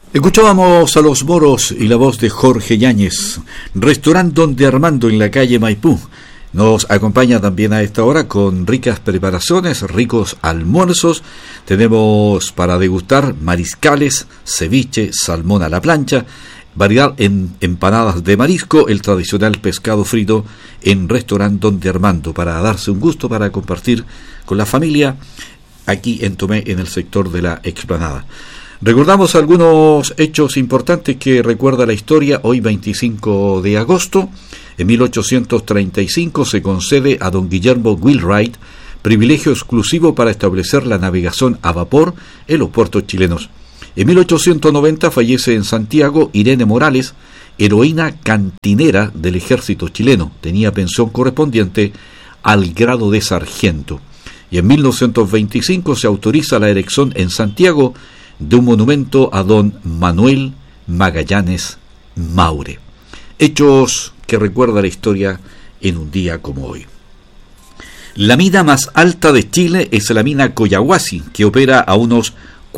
Escuchábamos a Los Moros y la voz de Jorge Yáñez, restaurante Don de Armando en la calle Maipú. Nos acompaña también a esta hora con ricas preparaciones, ricos almuerzos. Tenemos para degustar mariscales, ceviche, salmón a la plancha, variedad en empanadas de marisco, el tradicional pescado frito en restaurante Don de Armando, para darse un gusto, para compartir con la familia aquí en Tomé, en el sector de la Explanada. Recordamos algunos hechos importantes que recuerda la historia. Hoy 25 de agosto, en 1835 se concede a don Guillermo Wheelwright privilegio exclusivo para establecer la navegación a vapor en los puertos chilenos. En 1890 fallece en Santiago Irene Morales, heroína cantinera del ejército chileno. Tenía pensión correspondiente al grado de sargento. Y en 1925 se autoriza la erección en Santiago de un monumento a don Manuel Magallanes Maure. Hechos que recuerda la historia en un día como hoy. La mina más alta de Chile es la mina Collahuasi, que opera a unos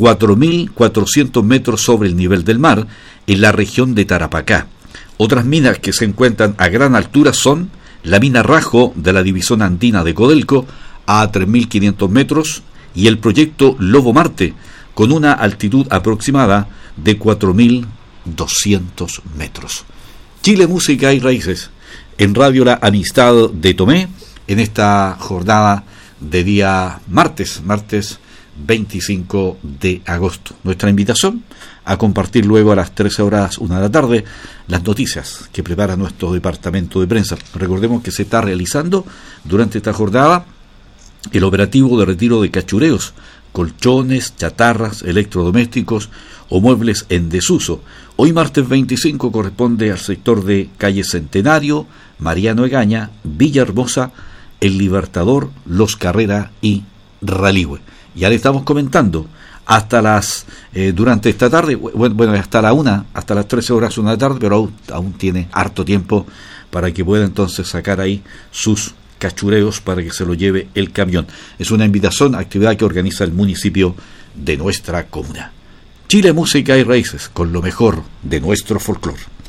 4.400 metros sobre el nivel del mar en la región de Tarapacá. Otras minas que se encuentran a gran altura son la mina Rajo de la división andina de Codelco a 3.500 metros y el proyecto Lobo Marte, con una altitud aproximada de 4.200 metros. Chile, música y raíces, en Radio La Amistad de Tomé, en esta jornada de día martes 25 de agosto. Nuestra invitación a compartir luego a las 13:01 de la tarde las noticias que prepara nuestro departamento de prensa. Recordemos que se está realizando durante esta jornada el operativo de retiro de cachureos, colchones, chatarras, electrodomésticos o muebles en desuso. Hoy martes 25 corresponde al sector de Calle Centenario, Mariano Egaña, Villa Hermosa, El Libertador, Los Carrera y Ralihue. Ya le estamos comentando hasta las durante esta tarde, bueno, hasta la 1, hasta las 13:01 de la tarde, pero aún tiene harto tiempo para que pueda entonces sacar ahí sus cachureos para que se lo lleve el camión. Es una invitación, actividad que organiza el municipio de nuestra comuna. Chile, música y raíces, con lo mejor de nuestro folclore.